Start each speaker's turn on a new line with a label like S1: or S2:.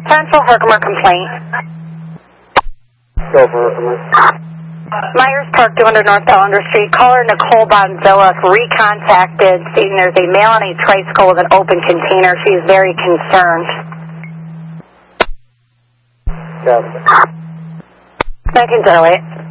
S1: Central Herkimer complaint.
S2: Go for Herkimer.
S1: Myers Park, 200 North Ellender Street. Caller Nicole Bonzilla recontacted, stating there's a male on a tricycle with an open container. She is very concerned.
S2: Yes.
S1: 1908.